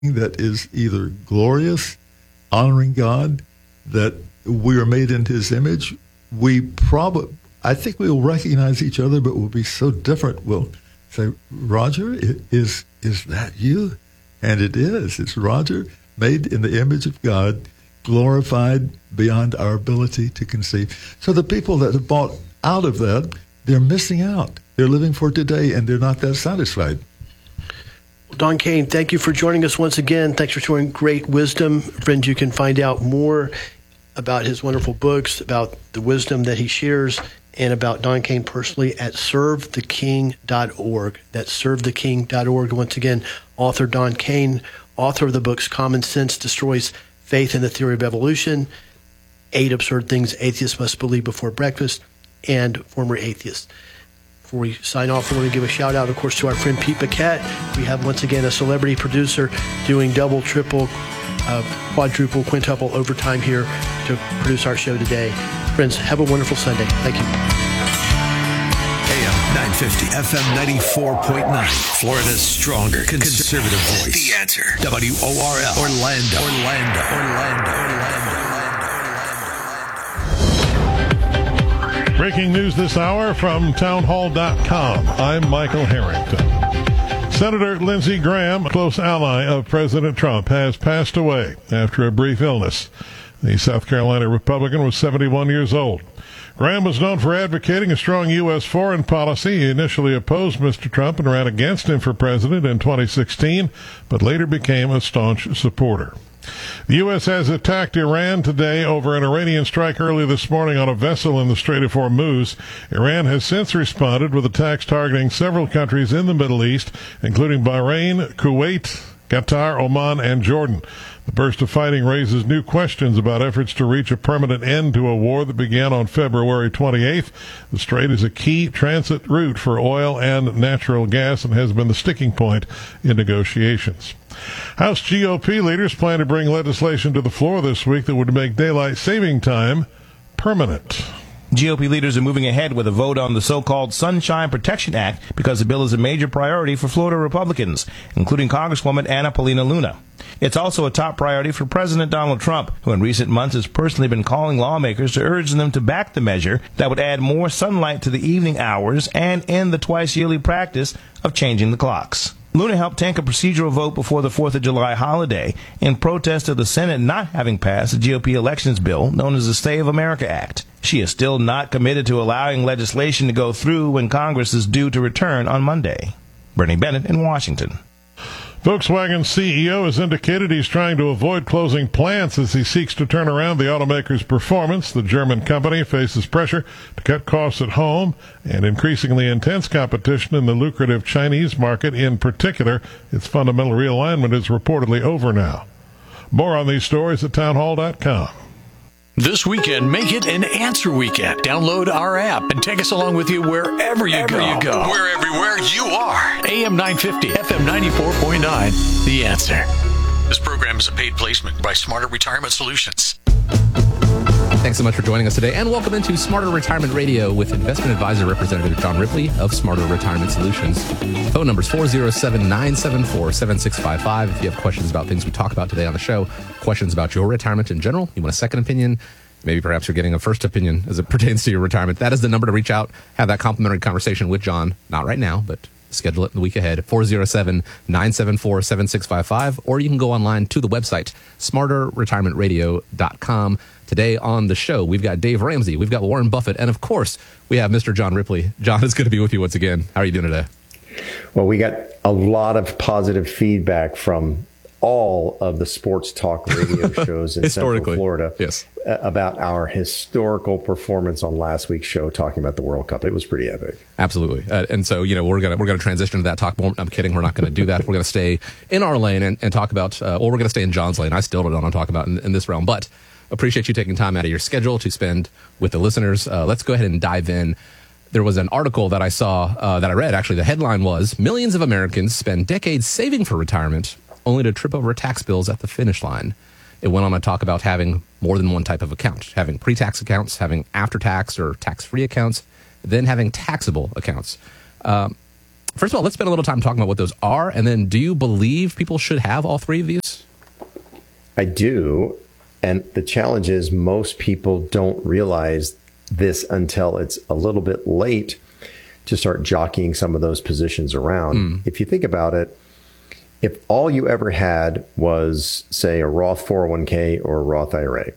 that is either glorious, honoring God, that we are made in His image, I think we will recognize each other, but we'll be so different. We'll say, Roger, is that you? And it is. It's Roger, made in the image of God, glorified beyond our ability to conceive. So the people that have bought out of that, they're missing out. They're living for today, and they're not that satisfied. Don Cain, thank you for joining us once again. Thanks for showing great wisdom. Friends, you can find out more about his wonderful books, about the wisdom that he shares, and about Don Cain personally at servetheking.org. That's servetheking.org. Once again, author Don Cain, author of the books Common Sense Destroys Faith in the Theory of Evolution, 8 Absurd Things Atheists Must Believe Before Breakfast, and former atheist. Before we sign off, I want to give a shout out, of course, to our friend Pete Paquette. We have, once again, a celebrity producer doing double, triple, quadruple, quintuple overtime here to produce our show today. Friends, have a wonderful Sunday. Thank you. AM 950, FM 94.9, Florida's stronger conservative voice. The Answer. WORL, Orlando. Breaking news this hour from townhall.com. I'm Michael Harrington. Senator Lindsey Graham, a close ally of President Trump, has passed away after a brief illness. The South Carolina Republican was 71 years old. Graham was known for advocating a strong U.S. foreign policy. He initially opposed Mr. Trump and ran against him for president in 2016, but later became a staunch supporter. The U.S. has attacked Iran today over an Iranian strike early this morning on a vessel in the Strait of Hormuz. Iran has since responded with attacks targeting several countries in the Middle East, including Bahrain, Kuwait, Qatar, Oman, and Jordan. The burst of fighting raises new questions about efforts to reach a permanent end to a war that began on February 28th. The strait is a key transit route for oil and natural gas and has been the sticking point in negotiations. House GOP leaders plan to bring legislation to the floor this week that would make daylight saving time permanent. GOP leaders are moving ahead with a vote on the so-called Sunshine Protection Act because the bill is a major priority for Florida Republicans, including Congresswoman Anna Paulina Luna. It's also a top priority for President Donald Trump, who in recent months has personally been calling lawmakers to urge them to back the measure that would add more sunlight to the evening hours and end the twice-yearly practice of changing the clocks. Luna helped tank a procedural vote before the 4th of July holiday in protest of the Senate not having passed the GOP elections bill known as the Stay of America Act. She is still not committed to allowing legislation to go through when Congress is due to return on Monday. Bernie Bennett in Washington. Volkswagen CEO has indicated he's trying to avoid closing plants as he seeks to turn around the automaker's performance. The German company faces pressure to cut costs at home and increasingly intense competition in the lucrative Chinese market. In particular, its fundamental realignment is reportedly over now. More on these stories at townhall.com. This weekend, make it an Answer Weekend. Download our app and take us along with you wherever you go. We're everywhere you are. AM 950, FM 94.9, The Answer. This program is a paid placement by Smarter Retirement Solutions. Thanks so much for joining us today, and welcome into Smarter Retirement Radio with Investment Advisor Representative John Ripley of Smarter Retirement Solutions. Phone number is 407-974-7655. If you have questions about things we talk about today on the show, questions about your retirement in general, you want a second opinion, maybe perhaps you're getting a first opinion as it pertains to your retirement, that is the number to reach out, have that complimentary conversation with John, not right now, but schedule it in the week ahead, 407-974-7655, or you can go online to the website, smarterretirementradio.com. Today on the show, we've got Dave Ramsey, we've got Warren Buffett, and of course, we have Mr. John Ripley. John, it's good to be with you once again. How are you doing today? Well, we got a lot of positive feedback from all of the sports talk radio shows in Central Florida about our historical performance on last week's show talking about the World Cup. It was pretty epic. Absolutely. And so, you know, we're gonna transition to that talk more. I'm kidding. We're not going to do that. We're going to stay in our lane and talk about, we're going to stay in John's lane. I still don't know what I'm talking about in this realm, but appreciate you taking time out of your schedule to spend with the listeners. Let's go ahead and dive in. There was an article that I saw, that I read, actually. The headline was, millions of Americans spend decades saving for retirement only to trip over tax bills at the finish line. It went on to talk about having more than one type of account, having pre-tax accounts, having after-tax or tax-free accounts, then having taxable accounts. First of all, let's spend a little time talking about what those are. And then do you believe people should have all three of these? I do. And the challenge is most people don't realize this until it's a little bit late to start jockeying some of those positions around. If you think about it, if all you ever had was, say, a Roth 401k or a Roth IRA,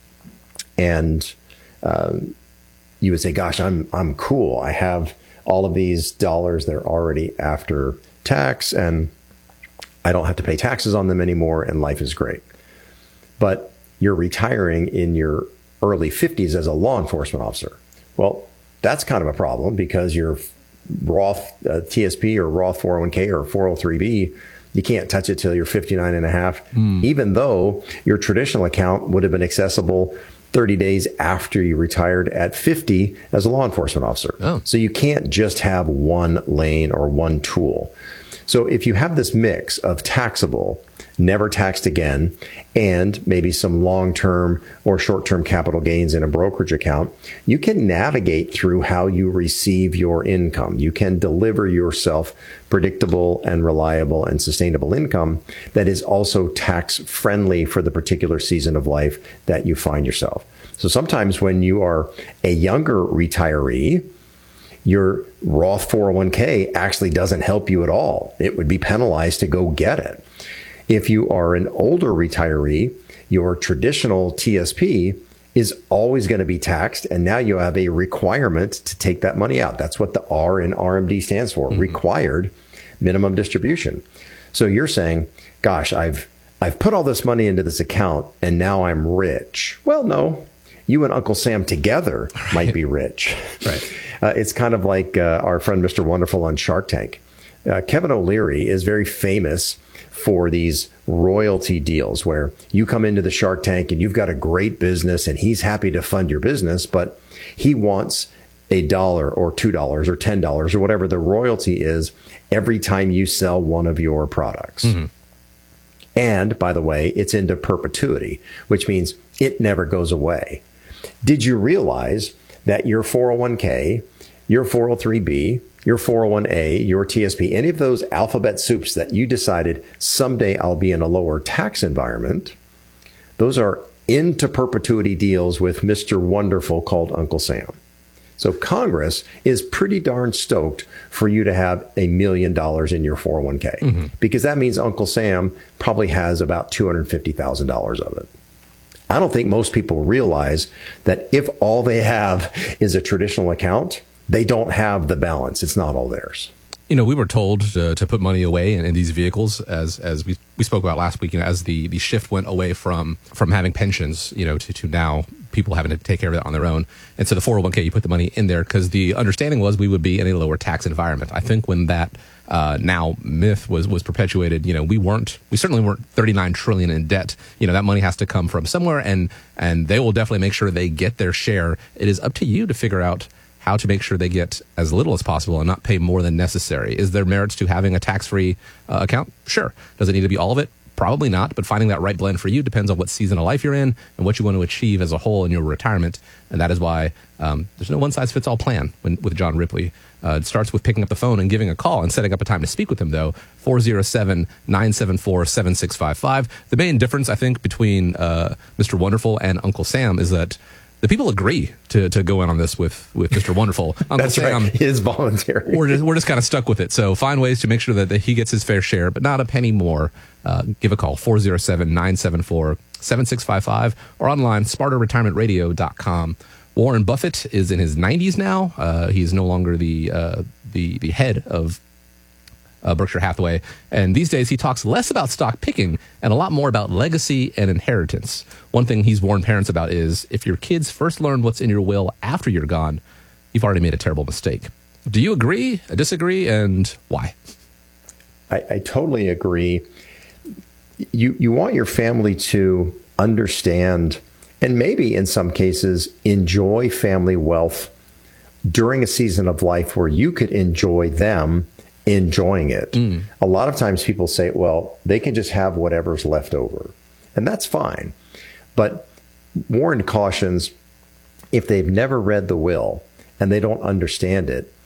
and you would say, gosh, I'm cool. I have all of these dollars that are already after tax, and I don't have to pay taxes on them anymore, and life is great. But you're retiring in your early 50s as a law enforcement officer. Well, that's kind of a problem because your Roth TSP or Roth 401k or 403b, you can't touch it till you're 59 and a half, even though your traditional account would have been accessible 30 days after you retired at 50 as a law enforcement officer. So you can't just have one lane or one tool. So if you have this mix of taxable, never taxed again, and maybe some long-term or short-term capital gains in a brokerage account, you can navigate through how you receive your income. You can deliver yourself predictable and reliable and sustainable income that is also tax-friendly for the particular season of life that you find yourself. So sometimes when you are a younger retiree, your Roth 401k actually doesn't help you at all. It would be penalized to go get it. If you are an older retiree, your traditional TSP is always going to be taxed, and now you have a requirement to take that money out. That's what the R in RMD stands for, required minimum distribution. So you're saying, gosh, I've put all this money into this account, and now I'm rich. Well, no. You and Uncle Sam together might be rich. Right. It's kind of like our friend Mr. Wonderful on Shark Tank. Kevin O'Leary is very famous for these royalty deals where you come into the Shark Tank and you've got a great business and he's happy to fund your business, but he wants $1 or $2 or $10 or whatever the royalty is every time you sell one of your products. And by the way, it's into perpetuity, which means it never goes away. Did you realize that your 401k, your 403b, your 401a, your TSP, any of those alphabet soups that you decided someday I'll be in a lower tax environment, those are into perpetuity deals with Mr. Wonderful called Uncle Sam. So Congress is pretty darn stoked for you to have $1 million in your 401k because that means Uncle Sam probably has about $250,000 of it. I don't think most people realize that if all they have is a traditional account, they don't have the balance. It's not all theirs. You know, we were told to put money away in these vehicles, as we spoke about last week, as the shift went away from having pensions, to now people having to take care of it on their own. And so the 401k, you put the money in there because the understanding was we would be in a lower tax environment. I think when that now myth was perpetuated, we certainly weren't 39 trillion in debt. That money has to come from somewhere, and they will definitely make sure they get their share. It is up to you to figure out how to make sure they get as little as possible and not pay more than necessary. Is there merits to having a tax-free account? Sure. Does it need to be all of it? Probably not, but finding that right blend for you depends on what season of life you're in and what you want to achieve as a whole in your retirement. And that is why there's no one-size-fits-all plan with John Ripley. It starts with picking up the phone and giving a call and setting up a time to speak with him, though. 407-974-7655. The main difference, I think, between Mr. Wonderful and Uncle Sam is that the people agree to go in on this with Mr. Wonderful. Uncle That's Sam, right. It is voluntary. We're just kind of stuck with it. So find ways to make sure that he gets his fair share, but not a penny more. Give a call, 407-974-7655, or online, smarterretirementradio.com. Warren Buffett is in his 90s now. He's no longer the head of Berkshire Hathaway. And these days he talks less about stock picking and a lot more about legacy and inheritance. One thing he's warned parents about is if your kids first learn what's in your will after you're gone, you've already made a terrible mistake. Do you agree, disagree, and why? I totally agree. You want your family to understand and maybe in some cases enjoy family wealth during a season of life where you could enjoy them enjoying it. A lot of times people say, well, they can just have whatever's left over. And that's fine. But Warren cautions if they've never read the will and they don't understand it,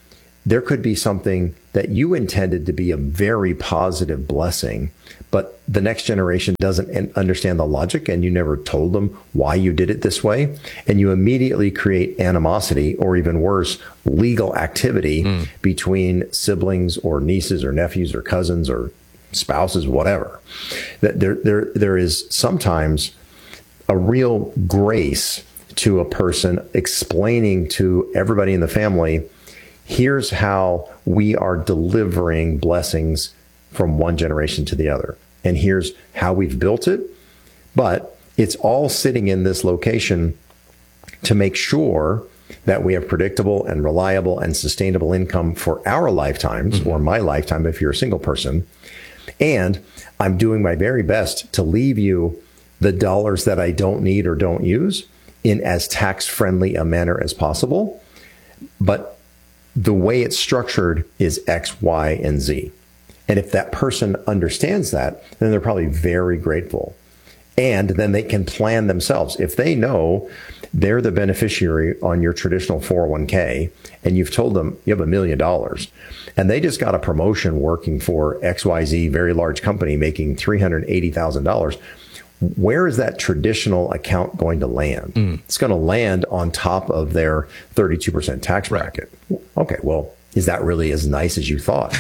there could be something that you intended to be a very positive blessing, but the next generation doesn't understand the logic, and you never told them why you did it this way. And you immediately create animosity, or even worse, legal activity between siblings or nieces or nephews or cousins or spouses, whatever. That there is sometimes a real grace to a person explaining to everybody in the family, here's how we are delivering blessings from one generation to the other. And here's how we've built it. But it's all sitting in this location to make sure that we have predictable and reliable and sustainable income for our lifetimes, or my lifetime if you're a single person. And I'm doing my very best to leave you the dollars that I don't need or don't use in as tax-friendly a manner as possible. But the way it's structured is X, Y, and Z. And if that person understands that, then they're probably very grateful. And then they can plan themselves. If they know they're the beneficiary on your traditional 401k, and you've told them you have $1 million, and they just got a promotion working for XYZ, very large company, making $380,000, where is that traditional account going to land? It's going to land on top of their 32% tax bracket. Right. Okay, well, is that really as nice as you thought?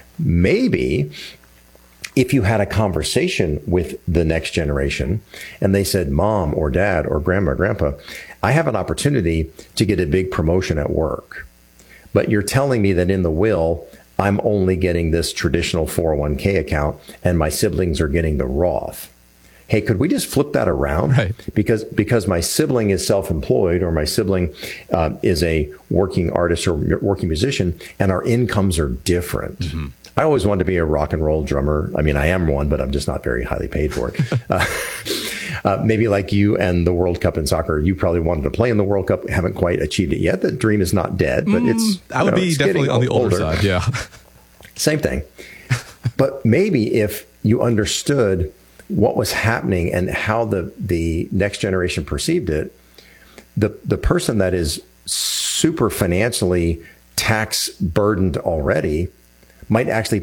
Maybe if you had a conversation with the next generation and they said, Mom or Dad or Grandma or Grandpa, I have an opportunity to get a big promotion at work, but you're telling me that in the will, I'm only getting this traditional 401k account and my siblings are getting the Roth. Hey, could we just flip that around? Right. Because my sibling is self-employed, or my sibling is a working artist or working musician, and our incomes are different. I always wanted to be a rock and roll drummer. I mean, I am one, but I'm just not very highly paid for it. Maybe like you and the World Cup in soccer, you probably wanted to play in the World Cup, haven't quite achieved it yet. The dream is not dead, but I would be definitely on the older side. Yeah. Same thing. But maybe if you understood what was happening and how the next generation perceived it, the person that is super financially tax burdened already might actually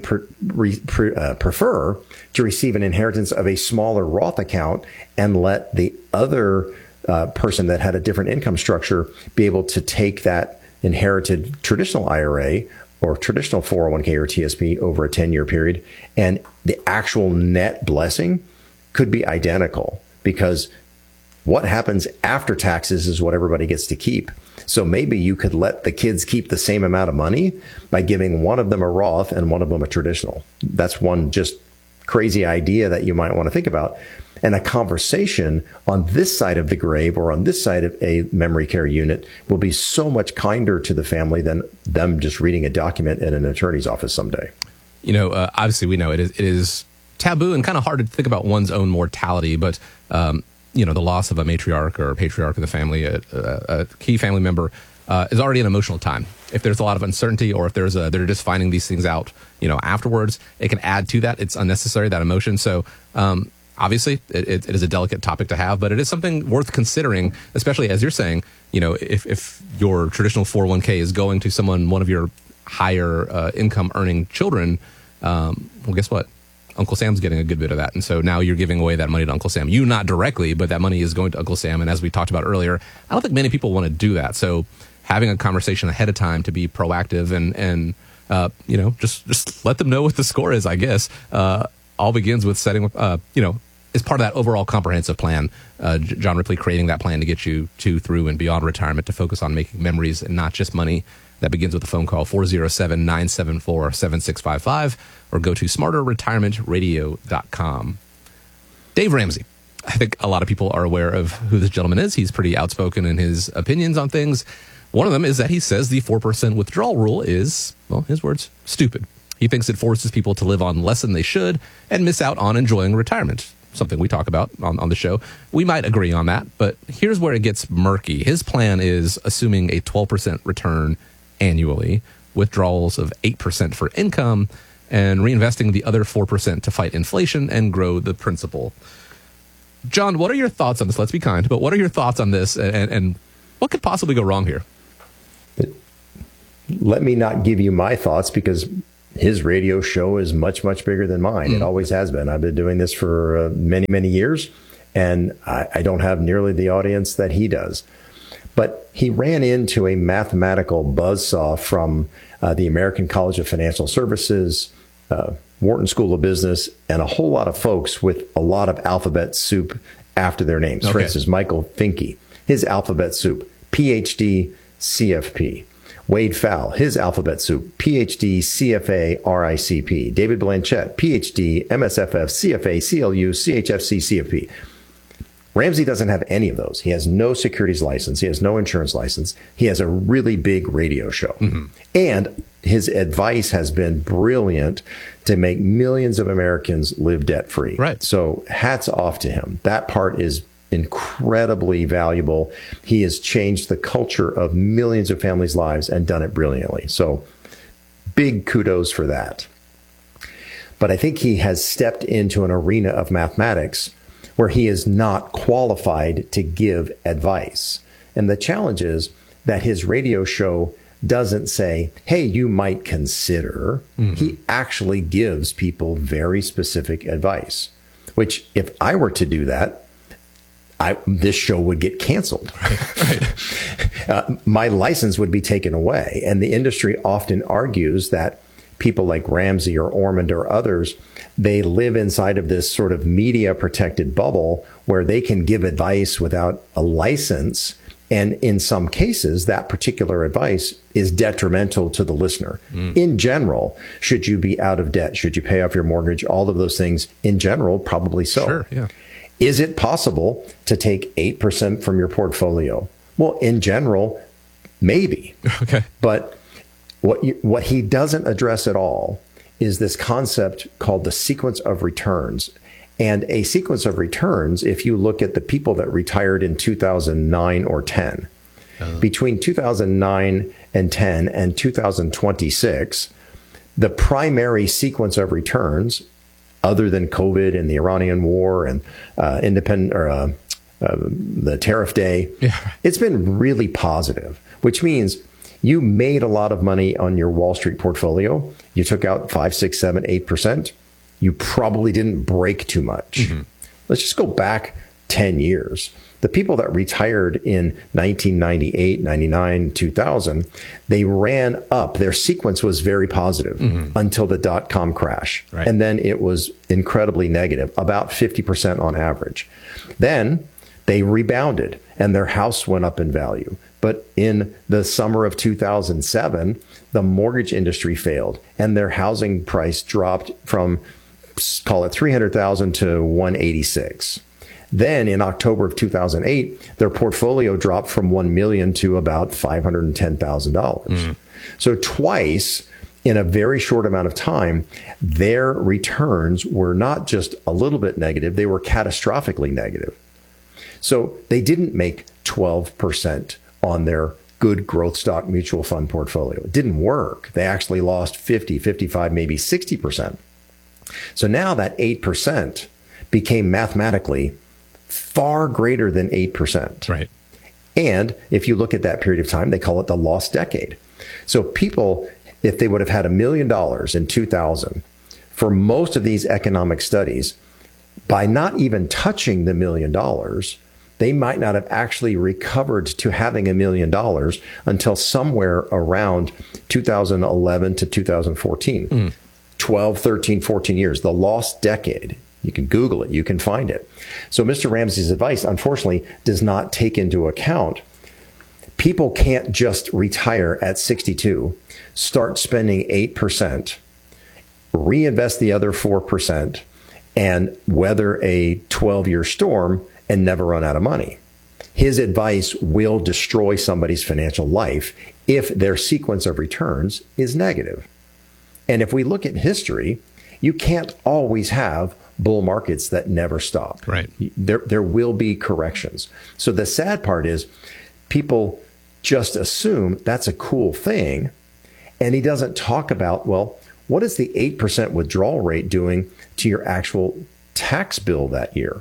prefer to receive an inheritance of a smaller Roth account and let the other person that had a different income structure be able to take that inherited traditional IRA or traditional 401k or TSP over a 10-year period, and the actual net blessing could be identical, because what happens after taxes is what everybody gets to keep. So maybe you could let the kids keep the same amount of money by giving one of them a Roth and one of them a traditional. That's one just crazy idea that you might want to think about. And a conversation on this side of the grave or on this side of a memory care unit will be so much kinder to the family than them just reading a document in an attorney's office someday. You know, obviously we know it is taboo and kind of hard to think about one's own mortality, but you know, the loss of a matriarch or a patriarch of the family, a key family member, is already an emotional time. If there's a lot of uncertainty, or if they're just finding these things out, you know, afterwards, it can add to that. It's unnecessary, that emotion. So obviously, it is a delicate topic to have, but it is something worth considering, especially as you're saying, you know, if your traditional 401k is going to one of your higher income earning children, well, guess what? Uncle Sam's getting a good bit of that. And so now you're giving away that money to Uncle Sam. You not directly, but that money is going to Uncle Sam. And as we talked about earlier, I don't think many people want to do that. So having a conversation ahead of time to be proactive and you know, just let them know what the score is, I guess. All begins with setting, you know, as part of that overall comprehensive plan. John Ripley creating that plan to get you to, through, and beyond retirement, to focus on making memories and not just money. That begins with a phone call, 407-974-7655, or go to smarterretirementradio.com. Dave Ramsey. I think a lot of people are aware of who this gentleman is. He's pretty outspoken in his opinions on things. One of them is that he says the 4% withdrawal rule is, well, his words, stupid. He thinks it forces people to live on less than they should and miss out on enjoying retirement. Something we talk about on the show. We might agree on that, but here's where it gets murky. His plan is assuming a 12% return annually, withdrawals of 8% for income, and reinvesting the other 4% to fight inflation and grow the principal. John, what are your thoughts on this? Let's be kind, but what are your thoughts on this, and what could possibly go wrong here? let me not give you my thoughts, because his radio show is much, much bigger than mine. It always has been. I've been doing this for many, many years, and I don't have nearly the audience that he does. But he ran into a mathematical buzzsaw from the American College of Financial Services, Wharton School of Business, and a whole lot of folks with a lot of alphabet soup after their names. Okay. For instance, Michael Finke, his alphabet soup, PhD, CFP. Wade Fowle, his alphabet soup, PhD, CFA, RICP. David Blanchett, PhD, MSFF, CFA, CLU, CHFC, CFP. Ramsey doesn't have any of those. He has no securities license. He has no insurance license. He has a really big radio show. And his advice has been brilliant to make millions of Americans live debt-free. Right. So hats off to him. That part is incredibly valuable. He has changed the culture of millions of families' lives and done it brilliantly. So big kudos for that. But I think he has stepped into an arena of mathematics where he is not qualified to give advice. And the challenge is that his radio show doesn't say, hey, you might consider. He actually gives people very specific advice, which if I were to do that, this show would get canceled. Right. My license would be taken away. And the industry often argues that people like Ramsey or Ormond or others, they live inside of this sort of media protected bubble where they can give advice without a license. And in some cases, that particular advice is detrimental to the listener. In general, should you be out of debt? Should you pay off your mortgage? All of those things, in general, probably so. Sure, yeah. Is it possible to take 8% from your portfolio? Well, in general, maybe. Okay. But what he doesn't address at all is this concept called the sequence of returns. And a sequence of returns, if you look at the people that retired in 2009 or 10, between 2009 and 10 and 2026, the primary sequence of returns, other than COVID and the Iranian war and the tariff day, it's been really positive, which means you made a lot of money on your Wall Street portfolio. You took out 5, 6, 7, 8%. You probably didn't break too much. Let's just go back 10 years. The people that retired in 1998, 99, 2000, they ran up. Their sequence was very positive until the dot-com crash. Right. And then it was incredibly negative, about 50% on average. Then they rebounded and their house went up in value. But in the summer of 2007, the mortgage industry failed and their housing price dropped from, call it 300,000 to 186. Then in October of 2008, their portfolio dropped from 1 million to about $510,000. So twice in a very short amount of time, their returns were not just a little bit negative, they were catastrophically negative. So they didn't make 12% on their good growth stock mutual fund portfolio. It didn't work. They actually lost 50, 55, maybe 60%. So now that 8% became mathematically far greater than 8%. Right. And if you look at that period of time, they call it the lost decade. So people, if they would have had $1 million in 2000, for most of these economic studies, by not even touching the $1 million, they might not have actually recovered to having $1 million until somewhere around 2011 to 2014. 12, 13, 14 years, the lost decade. You can Google it. You can find it. So Mr. Ramsey's advice, unfortunately, does not take into account people can't just retire at 62, start spending 8%, reinvest the other 4%, and weather a 12-year storm and never run out of money. His advice will destroy somebody's financial life if their sequence of returns is negative. And if we look at history, you can't always have bull markets that never stop. Right. There will be corrections. So the sad part is people just assume that's a cool thing. And he doesn't talk about, well, what is the 8% withdrawal rate doing to your actual tax bill that year?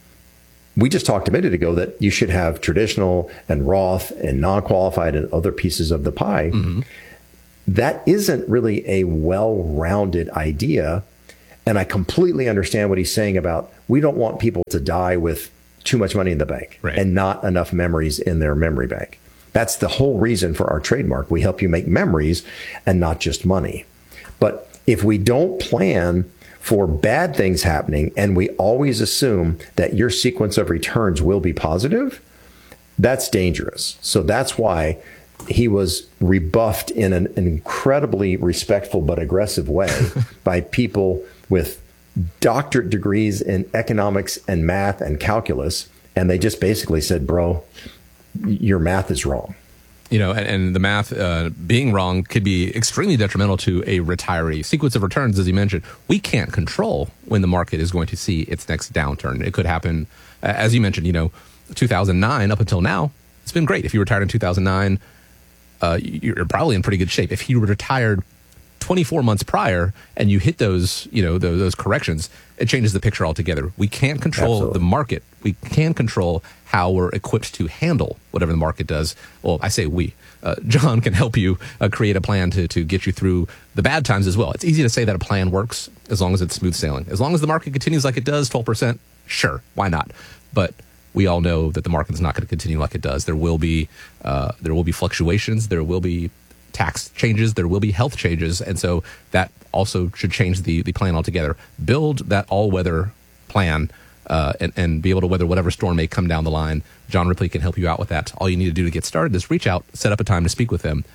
We just talked a minute ago that you should have traditional and Roth and non-qualified and other pieces of the pie. that isn't really a well-rounded idea. And I completely understand what he's saying about we don't want people to die with too much money in the bank and not enough memories in their memory bank. That's the whole reason for our trademark. We help you make memories and not just money. But if we don't plan for bad things happening and we always assume that your sequence of returns will be positive, that's dangerous. So that's why he was rebuffed in an incredibly respectful but aggressive way by people with doctorate degrees in economics and math and calculus. And they just basically said, bro, your math is wrong. You know, and the math being wrong could be extremely detrimental to a retiree. Sequence of returns, as you mentioned, we can't control when the market is going to see its next downturn. It could happen, as you mentioned, 2009 up until now, it's been great. If you retired in 2009, you're probably in pretty good shape. If you retired 24 months prior and you hit those, those corrections, it changes the picture altogether. We can't control the market. We can control how we're equipped to handle whatever the market does. Well, I say we. John can help you create a plan to get you through the bad times as well. It's easy to say that a plan works as long as it's smooth sailing. As long as the market continues like it does, 12%, sure, why not? But we all know that the market is not going to continue like it does. There will be fluctuations. There will be tax changes. There will be health changes. And so that also should change the plan altogether. Build that all-weather plan and be able to weather whatever storm may come down the line. John Ripley can help you out with that. All you need to do to get started is reach out, set up a time to speak with them,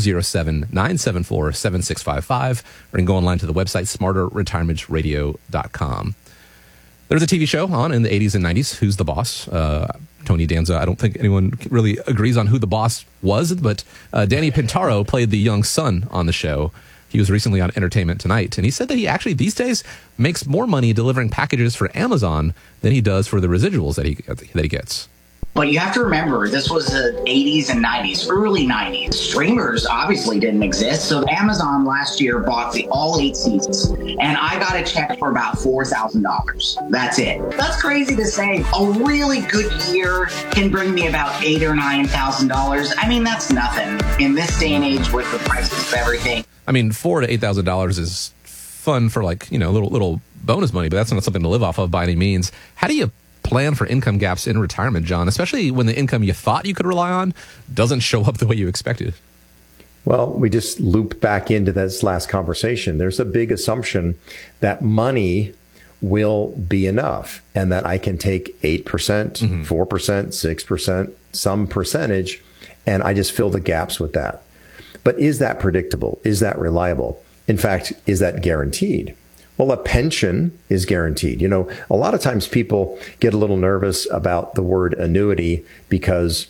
407-974-7655, or you can go online to the website, smarterretirementradio.com. There's a TV show on in the 80s and 90s, Who's the Boss? Tony Danza, I don't think anyone really agrees on who the boss was, but Danny Pintaro played the young son on the show. He was recently on Entertainment Tonight, and he said that he actually these days makes more money delivering packages for Amazon than he does for the residuals that he gets. But you have to remember, this was the 80s and 90s, early 90s. Streamers obviously didn't exist. So Amazon last year bought all 8 seasons. And I got a check for about $4,000. That's it. That's crazy to say. A really good year can bring me about $8,000 or $9,000. I mean, that's nothing in this day and age with the prices of everything. I mean, $4,000 to $8,000 is fun for little bonus money, but that's not something to live off of by any means. How do you plan for income gaps in retirement, John, especially when the income you thought you could rely on doesn't show up the way you expected? Well, we just loop back into this last conversation. There's a big assumption that money will be enough and that I can take 8%, 4%, 6%, some percentage, and I just fill the gaps with that. But is that predictable? Is that reliable? In fact, is that guaranteed? Well, a pension is guaranteed. A lot of times people get a little nervous about the word annuity because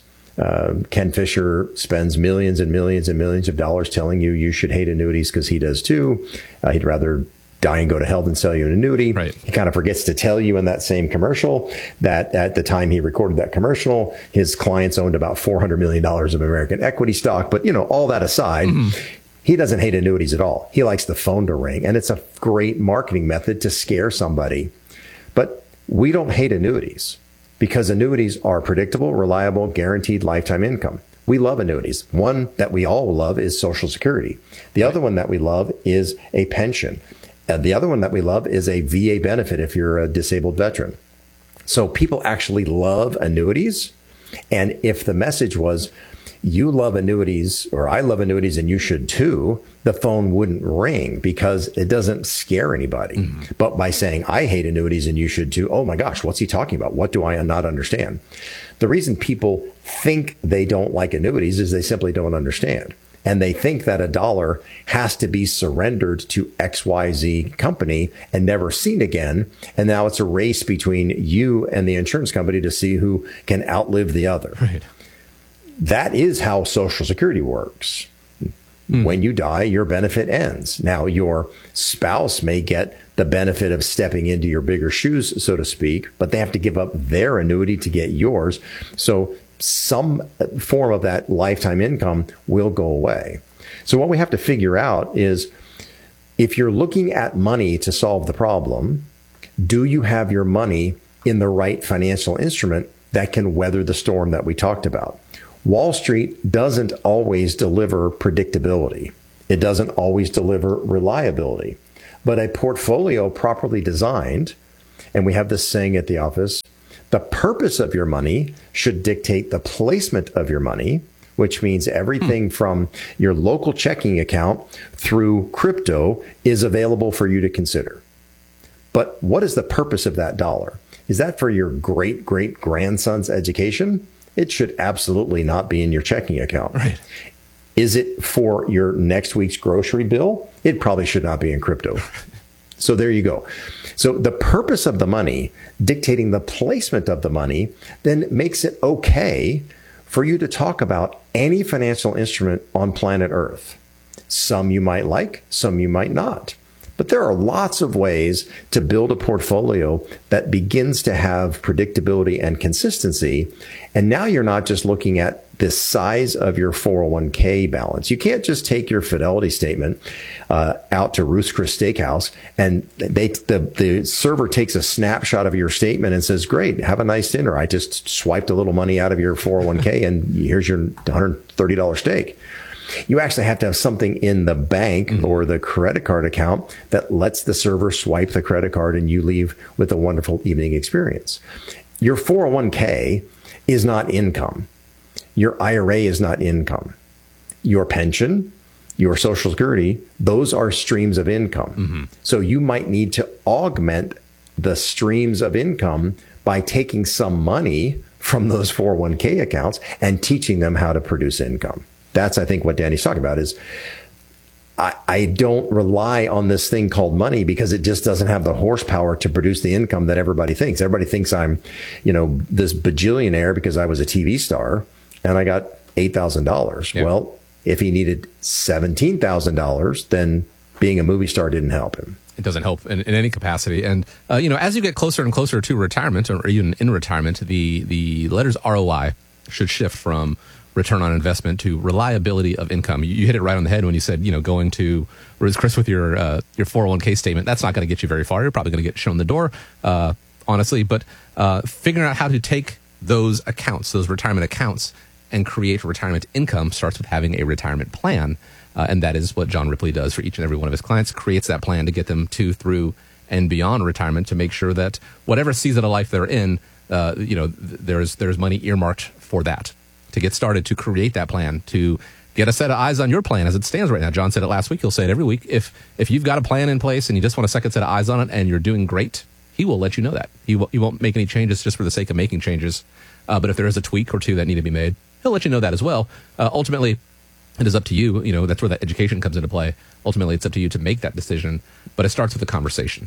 Ken Fisher spends millions and millions and millions of dollars telling you should hate annuities because he does too. He'd rather die and go to hell than sell you an annuity. Right. He kind of forgets to tell you in that same commercial that at the time he recorded that commercial, his clients owned about $400 million of American equity stock. But, all that aside, he doesn't hate annuities at all. He likes the phone to ring, and it's a great marketing method to scare somebody. But we don't hate annuities because annuities are predictable, reliable, guaranteed lifetime income. We love annuities. One that we all love is Social Security. The other one that we love is a pension. The other one that we love is a VA benefit if you're a disabled veteran. So people actually love annuities. And if the message was, you love annuities, or I love annuities and you should too, the phone wouldn't ring because it doesn't scare anybody. But by saying, I hate annuities and you should too, oh my gosh, what's he talking about? What do I not understand? The reason people think they don't like annuities is they simply don't understand. And they think that $1 has to be surrendered to XYZ company and never seen again. And now it's a race between you and the insurance company to see who can outlive the other. Right. That is how Social Security works. When you die, your benefit ends. Now, your spouse may get the benefit of stepping into your bigger shoes, so to speak, but they have to give up their annuity to get yours. So some form of that lifetime income will go away. So what we have to figure out is, if you're looking at money to solve the problem, do you have your money in the right financial instrument that can weather the storm that we talked about? Wall Street doesn't always deliver predictability. It doesn't always deliver reliability. But a portfolio properly designed, and we have this saying at the office, the purpose of your money should dictate the placement of your money, which means everything from your local checking account through crypto is available for you to consider. But what is the purpose of that dollar? Is that for your great-great-grandson's education? It should absolutely not be in your checking account. Right. Is it for your next week's grocery bill? It probably should not be in crypto. So there you go. So the purpose of the money dictating the placement of the money then makes it okay for you to talk about any financial instrument on planet Earth. Some you might like, some you might not. But there are lots of ways to build a portfolio that begins to have predictability and consistency. And now you're not just looking at the size of your 401k balance. You can't just take your Fidelity statement out to Ruth's Chris Steakhouse and the server takes a snapshot of your statement and says, great, have a nice dinner. I just swiped a little money out of your 401k and here's your $130 steak. You actually have to have something in the bank or the credit card account that lets the server swipe the credit card and you leave with a wonderful evening experience. Your 401k is not income. Your IRA is not income. Your pension, your Social Security, those are streams of income. So you might need to augment the streams of income by taking some money from those 401k accounts and teaching them how to produce income. That's, I think, what Danny's talking about is I don't rely on this thing called money because it just doesn't have the horsepower to produce the income that everybody thinks. Everybody thinks I'm, this bajillionaire because I was a TV star and I got $8,000. Yeah. Well, if he needed $17,000, then being a movie star didn't help him. It doesn't help in any capacity. And, as you get closer and closer to retirement or even in retirement, the letters ROI should shift from return on investment to reliability of income. You hit it right on the head when you said, going to Ruth's Chris with your 401k statement. That's not going to get you very far. You're probably going to get shown the door, honestly. But figuring out how to take those accounts, those retirement accounts, and create retirement income starts with having a retirement plan. And that is what John Ripley does for each and every one of his clients, creates that plan to get them to, through, and beyond retirement to make sure that whatever season of life they're in, there's money earmarked for that. To get started, to create that plan, to get a set of eyes on your plan as it stands right now. John said it last week. He'll say it every week. If you've got a plan in place and you just want a second set of eyes on it and you're doing great, he will let you know that. He won't make any changes just for the sake of making changes. But if there is a tweak or two that need to be made, he'll let you know that as well. Ultimately, it is up to you. That's where that education comes into play. Ultimately, it's up to you to make that decision. But it starts with a conversation.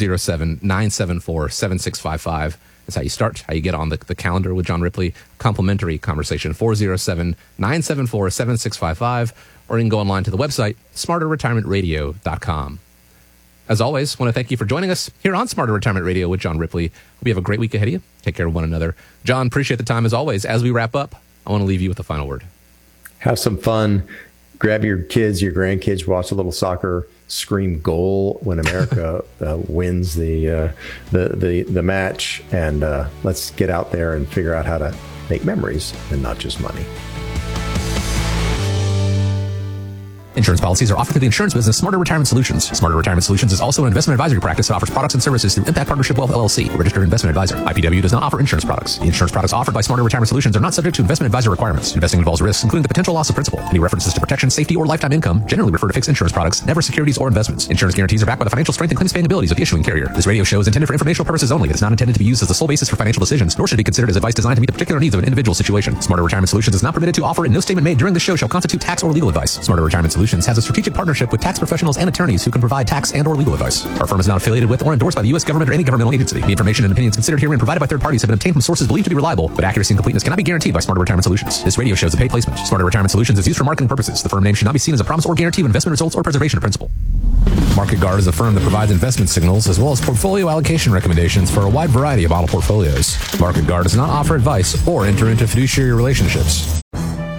407-974-7655. That's how you start, how you get on the calendar with John Ripley. Complimentary conversation, 407-974-7655. Or you can go online to the website, smarterretirementradio.com. As always, I want to thank you for joining us here on Smarter Retirement Radio with John Ripley. Hope you have a great week ahead of you. Take care of one another. John, appreciate the time as always. As we wrap up, I want to leave you with a final word. Have some fun. Grab your kids, your grandkids, watch a little soccer, scream goal when America wins the match, and let's get out there and figure out how to make memories and not just money. Insurance policies are offered through the insurance business Smarter Retirement Solutions. Smarter Retirement Solutions is also an investment advisory practice that offers products and services through Impact Partnership Wealth LLC, a registered investment advisor. IPW does not offer insurance products. The insurance products offered by Smarter Retirement Solutions are not subject to investment advisor requirements. Investing involves risks, including the potential loss of principal. Any references to protection, safety, or lifetime income generally refer to fixed insurance products, never securities or investments. Insurance guarantees are backed by the financial strength and claims paying abilities of the issuing carrier. This radio show is intended for informational purposes only. It is not intended to be used as the sole basis for financial decisions, nor should it be considered as advice designed to meet the particular needs of an individual situation. Smarter Retirement Solutions is not permitted to offer, and no statement made during the show shall constitute tax or legal advice. Smarter Retirement Solutions has a strategic partnership with tax professionals and attorneys who can provide tax and or legal advice. Our firm is not affiliated with or endorsed by the U.S. government or any governmental agency. The information and opinions considered herein provided by third parties have been obtained from sources believed to be reliable, but accuracy and completeness cannot be guaranteed by Smarter Retirement Solutions. This radio show is a paid placement. Smarter Retirement Solutions is used for marketing purposes. The firm name should not be seen as a promise or guarantee of investment results or preservation of principal. Market Guard is a firm that provides investment signals as well as portfolio allocation recommendations for a wide variety of model portfolios. Market Guard does not offer advice or enter into fiduciary relationships. Live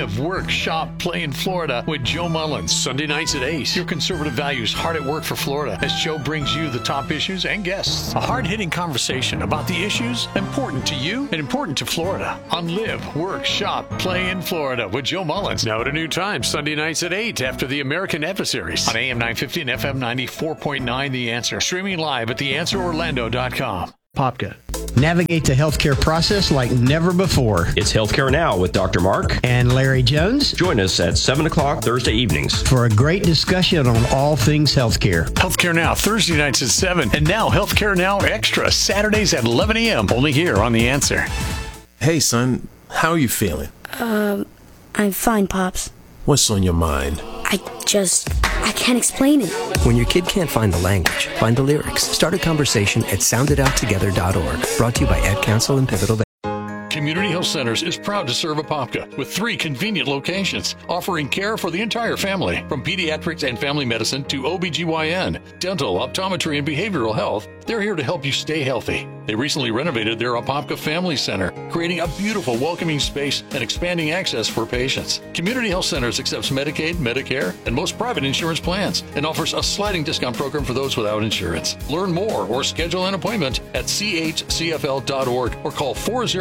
Live, work, shop, play in Florida with Joe Mullins. Sunday nights at 8. Your conservative values hard at work for Florida as Joe brings you the top issues and guests. A hard-hitting conversation about the issues important to you and important to Florida on Live, Work, Shop, Play in Florida with Joe Mullins. Now at a new time, Sunday nights at 8 after the American Adversaries on AM 950 and FM 94.9 The Answer. Streaming live at theanswerorlando.com. Popka. Navigate the healthcare process like never before. It's Healthcare Now with Dr. Mark and Larry Jones. Join us at 7 o'clock Thursday evenings for a great discussion on all things healthcare. Healthcare Now, Thursday nights at 7. And now Healthcare Now Extra, Saturdays at 11 a.m. Only here on The Answer. Hey, son. How are you feeling? I'm fine, Pops. What's on your mind? I can't explain it. When your kid can't find the language, find the lyrics. Start a conversation at soundidouttogether.org. Brought to you by Ad Council and Pivotal. Community Health Centers is proud to serve Apopka with 3 convenient locations, offering care for the entire family, from pediatrics and family medicine to OBGYN, dental, optometry, and behavioral health. They're here to help you stay healthy. They recently renovated their Apopka Family Center, creating a beautiful, welcoming space and expanding access for patients. Community Health Centers accepts Medicaid, Medicare, and most private insurance plans, and offers a sliding discount program for those without insurance. Learn more or schedule an appointment at chcfl.org or call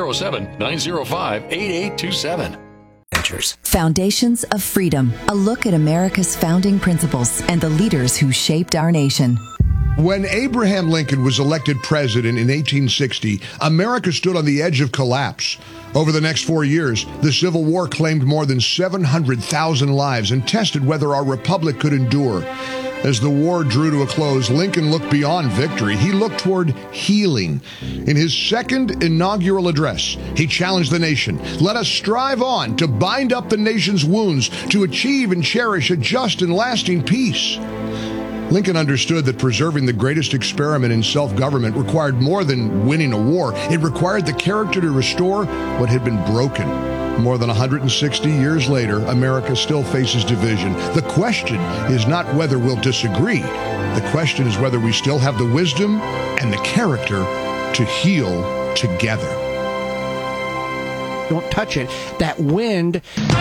407-905-8827. Foundations of Freedom, a look at America's founding principles and the leaders who shaped our nation. When Abraham Lincoln was elected president in 1860, America stood on the edge of collapse. Over the next 4 years, the Civil War claimed more than 700,000 lives and tested whether our republic could endure. As the war drew to a close, Lincoln looked beyond victory. He looked toward healing. In his second inaugural address, he challenged the nation. Let us strive on to bind up the nation's wounds, to achieve and cherish a just and lasting peace. Lincoln understood that preserving the greatest experiment in self-government required more than winning a war. It required the character to restore what had been broken. More than 160 years later, America still faces division. The question is not whether we'll disagree. The question is whether we still have the wisdom and the character to heal together. Don't touch it. That wind.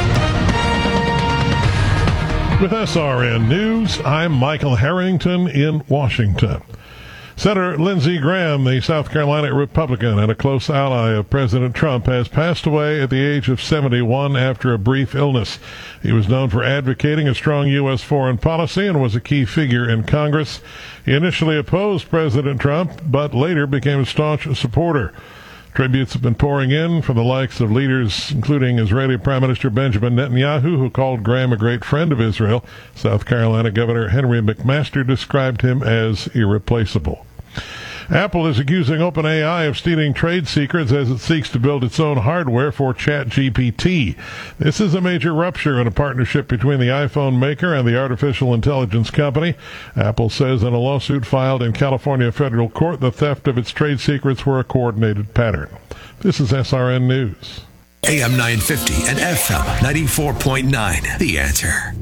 With SRN News, I'm Michael Harrington in Washington. Senator Lindsey Graham, the South Carolina Republican and a close ally of President Trump, has passed away at the age of 71 after a brief illness. He was known for advocating a strong U.S. foreign policy and was a key figure in Congress. He initially opposed President Trump, but later became a staunch supporter. Tributes have been pouring in from the likes of leaders including Israeli Prime Minister Benjamin Netanyahu, who called Graham a great friend of Israel. South Carolina Governor Henry McMaster described him as irreplaceable. Apple is accusing OpenAI of stealing trade secrets as it seeks to build its own hardware for ChatGPT. This is a major rupture in a partnership between the iPhone maker and the artificial intelligence company. Apple says in a lawsuit filed in California federal court the theft of its trade secrets were a coordinated pattern. This is SRN News. AM 950 and FM 94.9. The Answer.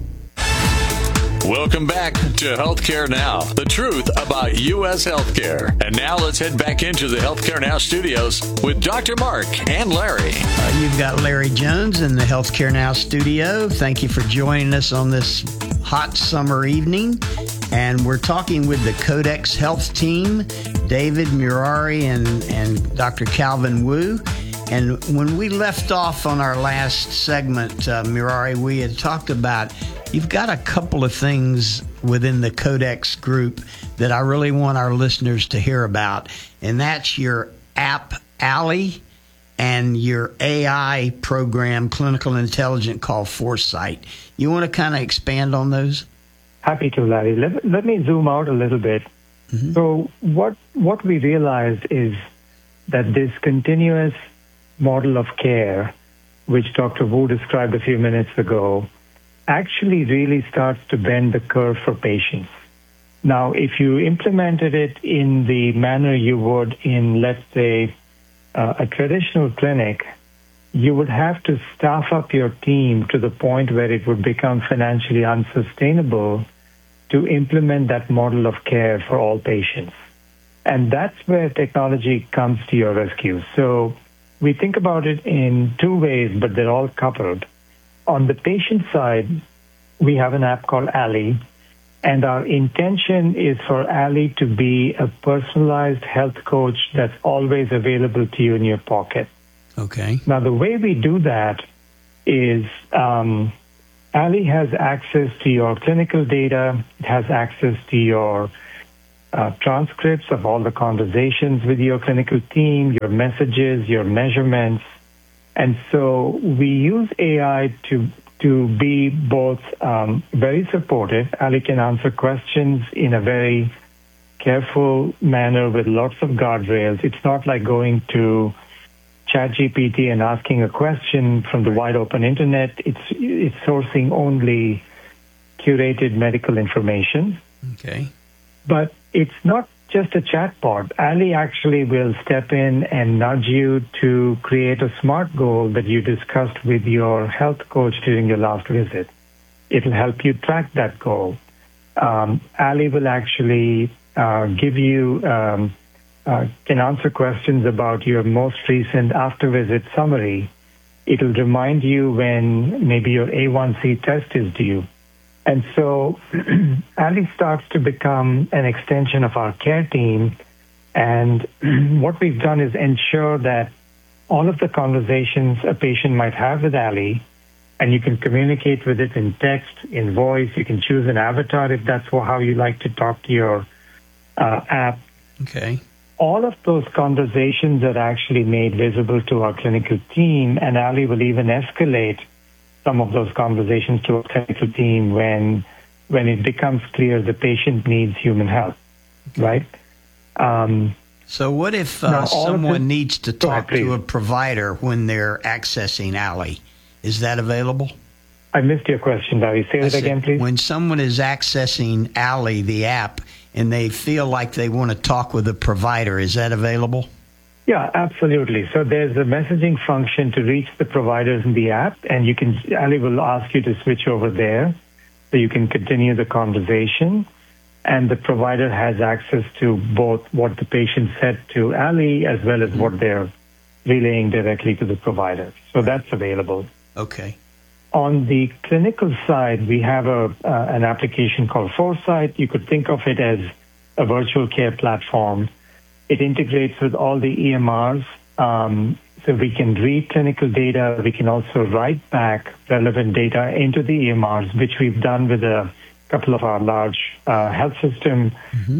Welcome back to Healthcare Now, the truth about U.S. healthcare. And now let's head back into the Healthcare Now studios with Dr. Mark and Larry. You've got Larry Jones in the Healthcare Now studio. Thank you for joining us on this hot summer evening. And we're talking with the Codex Health team, David Murari and Dr. Calvin Wu. And when we left off on our last segment, Murari, we had talked about you've got a couple of things within the Codex group that I really want our listeners to hear about, and that's your App Alley and your AI program, Clinical Intelligence, called Foresight. You want to kind of expand on those? Happy to, Larry. Let me zoom out a little bit. Mm-hmm. So what we realized is that this continuous model of care, which Dr. Wu described a few minutes ago, actually really starts to bend the curve for patients. Now, if you implemented it in the manner you would in, let's say, a traditional clinic, you would have to staff up your team to the point where it would become financially unsustainable to implement that model of care for all patients. And that's where technology comes to your rescue. So we think about it in two ways, but they're all coupled. on the patient side, we have an app called Allie, and our intention is for Allie to be a personalized health coach that's always available to you in your pocket. Okay. Now, the way we do that is Allie has access to your clinical data. It has access to your transcripts of all the conversations with your clinical team, your messages, your measurements. And so we use AI to be both very supportive. Allie can answer questions in a very careful manner with lots of guardrails. It's not like going to ChatGPT and asking a question from the wide open internet. It's sourcing only curated medical information. Okay. But it's not just a chatbot. Allie actually will step in and nudge you to create a SMART goal that you discussed with your health coach during your last visit. It'll help you track that goal. Allie will actually give you, can answer questions about your most recent after-visit summary. It'll remind you when maybe your A1C test is due. And so Allie starts to become an extension of our care team. And what we've done is ensure that all of the conversations a patient might have with Allie, and you can communicate with it in text, in voice. You can choose an avatar if that's how you like to talk to your app. Okay. All of those conversations are actually made visible to our clinical team, and Allie will even escalate some of those conversations to a clinical team when it becomes clear the patient needs human help, right? So what if someone needs to talk to a provider when they're accessing Allie? Is that available? I missed your question, Larry. Say it again, please. When someone is accessing Allie, the app, and they feel like they want to talk with a provider, is that available? Yeah, absolutely. So there's a messaging function to reach the providers in the app, and Allie will ask you to switch over there so you can continue the conversation. And the provider has access to both what the patient said to Allie as well as what they're relaying directly to the provider. So that's available. Okay. On the clinical side, we have an application called Foresight. You could think of it as a virtual care platform. It integrates with all the EMRs, so we can read clinical data. We can also write back relevant data into the EMRs, which we've done with a couple of our large health system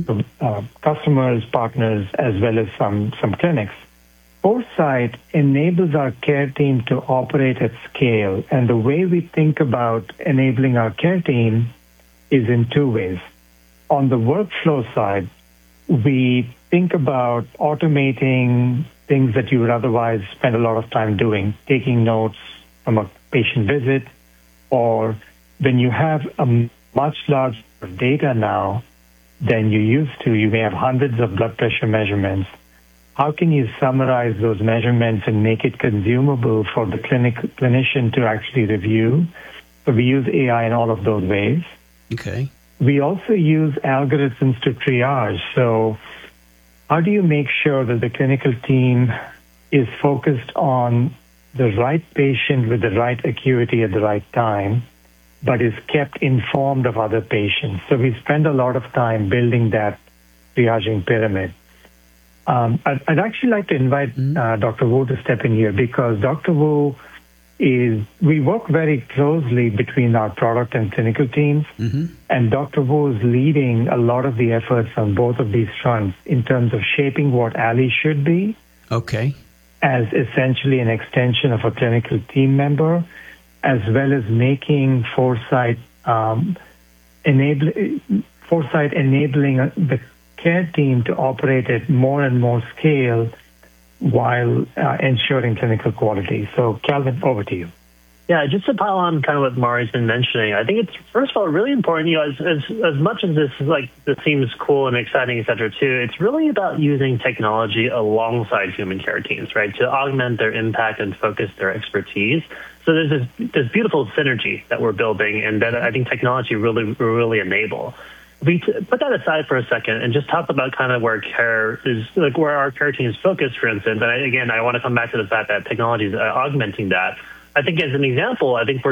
customers, partners, as well as some clinics. Foresight enables our care team to operate at scale, and the way we think about enabling our care team is in two ways. On the workflow side, we think about automating things that you would otherwise spend a lot of time doing, taking notes from a patient visit, or when you have a much larger data now than you used to, you may have hundreds of blood pressure measurements. How can you summarize those measurements and make it consumable for the clinician to actually review? So we use AI in all of those ways. Okay. We also use algorithms to triage. So how do you make sure that the clinical team is focused on the right patient with the right acuity at the right time, but is kept informed of other patients? So we spend a lot of time building that triaging pyramid. I'd actually like to invite Dr. Wu to step in here, because Dr. Wu we work very closely between our product and clinical teams, and Dr. Wu is leading a lot of the efforts on both of these fronts in terms of shaping what Allie should be. Okay. As essentially an extension of a clinical team member, as well as making Foresight enabling the care team to operate at more and more scale while ensuring clinical quality. So, Calvin, over to you. Yeah, just to pile on kind of what Mari's been mentioning, I think it's, first of all, really important, as much as this seems cool and exciting, et cetera, too, it's really about using technology alongside human care teams, right, to augment their impact and focus their expertise. So there's this beautiful synergy that we're building, and that I think technology really enable. We put that aside for a second and just talk about kind of where care is, like where our care team is focused, for instance. And I want to come back to the fact that technology is augmenting that. I think as an example, I think we're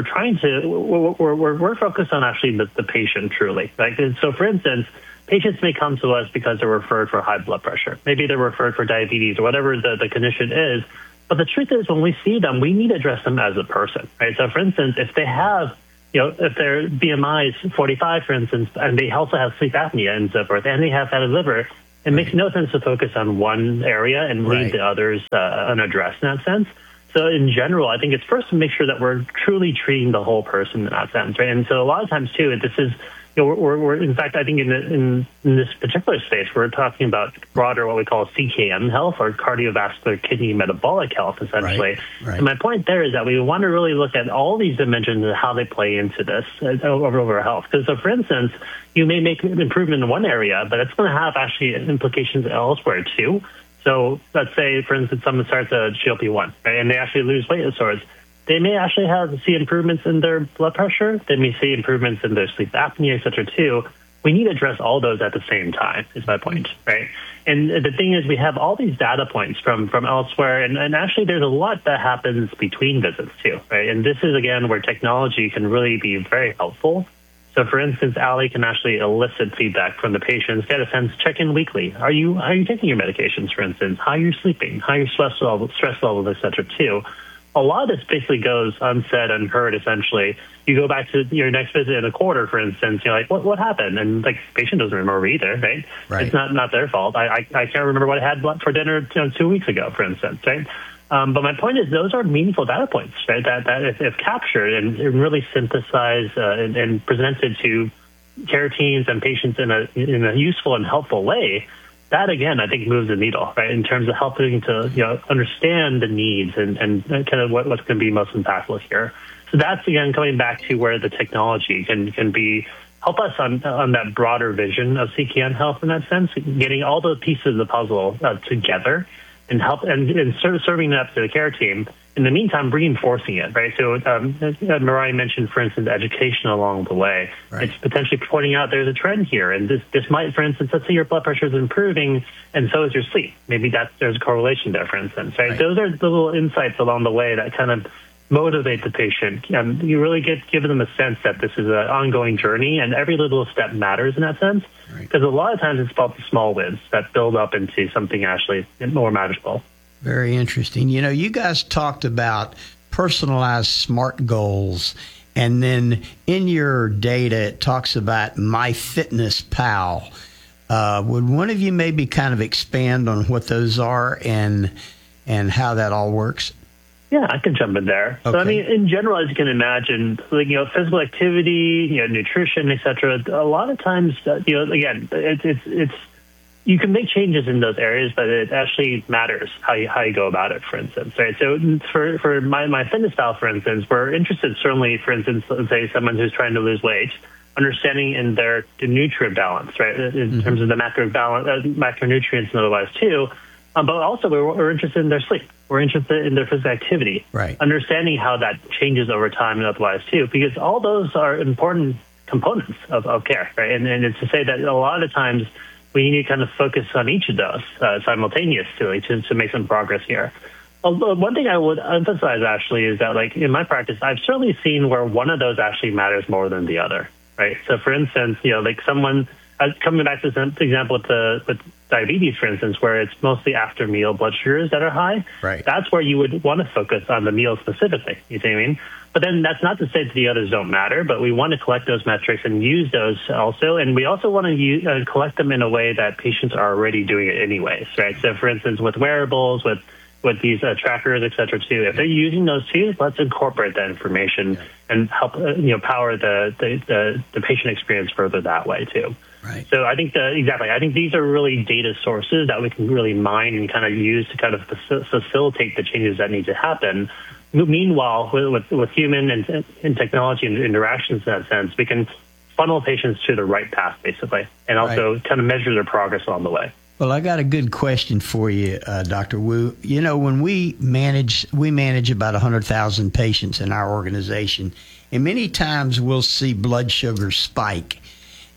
focused on actually the patient truly. Right? And so, for instance, patients may come to us because they're referred for high blood pressure. Maybe they're referred for diabetes or whatever the condition is. But the truth is, when we see them, we need to address them as a person. Right? So, for instance, if they have, if their BMI is 45, for instance, and they also have sleep apnea and so forth, and they have fatty liver, it makes no sense to focus on one area and leave the others unaddressed in that sense. So in general, I think it's first to make sure that we're truly treating the whole person in that sense, right? And so a lot of times too, this is, we're in fact, I think in this particular space, we're talking about broader what we call CKM health, or cardiovascular kidney metabolic health, essentially. Right. And my point there is that we want to really look at all these dimensions and how they play into this overall health. Because so, for instance, you may make an improvement in one area, but it's going to have actually implications elsewhere too. So let's say, for instance, someone starts a GLP-1, right, and they actually lose weight disorders. They may actually see improvements in their blood pressure. They may see improvements in their sleep apnea, et cetera, too. We need to address all those at the same time, is my point, right? And the thing is, we have all these data points from elsewhere, and actually there's a lot that happens between visits, too, right? And this is, again, where technology can really be very helpful. So, for instance, Allie can actually elicit feedback from the patients, get a sense, check in weekly. Are you taking your medications, for instance? How are you sleeping? How are your stress levels, et cetera, too? A lot of this basically goes unsaid, unheard, essentially. You go back to your next visit in a quarter, for instance, you're like, what happened? And like, the patient doesn't remember either, right? It's not their fault. I can't remember what I had for dinner 2 weeks ago, for instance, right? But my point is, those are meaningful data points, right? That if captured and really synthesized and presented to care teams and patients in a useful and helpful way, that again, I think moves the needle, right? In terms of helping to understand the needs and kind of what's going to be most impactful here. So that's again coming back to where the technology can help us on that broader vision of CKN health in that sense, getting all the pieces of the puzzle together. And help and serving that up to the care team. In the meantime, reinforcing it, right? So Mariah mentioned, for instance, education along the way. Right. It's potentially pointing out there's a trend here, and this might, for instance, let's say your blood pressure is improving, and so is your sleep. Maybe there's a correlation there, for instance, right? Those are the little insights along the way that kind of motivate the patient. You really give them a sense that this is an ongoing journey, and every little step matters in that sense. Because a lot of times it's about the small wins that build up into something actually more magical. Very interesting. You guys talked about personalized SMART goals, and then in your data it talks about MyFitnessPal. Would one of you maybe kind of expand on what those are and how that all works? Yeah, I can jump in there. Okay. So, I mean, in general, as you can imagine, physical activity, nutrition, et cetera, a lot of times, again, it's you can make changes in those areas, but it actually matters how you go about it, for instance, right? So for MyFitnessPal, for instance, we're interested certainly, for instance, let's say someone who's trying to lose weight, understanding in the nutrient balance, right, in terms of the macronutrients and otherwise too. But also, we're interested in their sleep. We're interested in their physical activity. Right. Understanding how that changes over time and otherwise, too, because all those are important components of care, right? And it's to say that a lot of times we need to kind of focus on each of those simultaneously to make some progress here. One thing I would emphasize, actually, is that, like, in my practice, I've certainly seen where one of those actually matters more than the other, right? So, for instance, like someone... coming back to the example with diabetes, for instance, where it's mostly after meal blood sugars that are high, right? That's where you would want to focus on the meal specifically. You see what I mean? But then that's not to say that the others don't matter, but we want to collect those metrics and use those also. And we also want to collect them in a way that patients are already doing it anyways, right? So, for instance, with wearables, with these trackers, et cetera, too. If they're using those too, let's incorporate that information and help power the patient experience further that way too. Right. So I think I think these are really data sources that we can really mine and kind of use to kind of facilitate the changes that need to happen. Meanwhile, with human and technology and interactions in that sense, we can funnel patients to the right path basically, and also kind of measure their progress along the way. Well, I got a good question for you, Dr. Wu. When we manage about 100,000 patients in our organization, and many times we'll see blood sugar spike.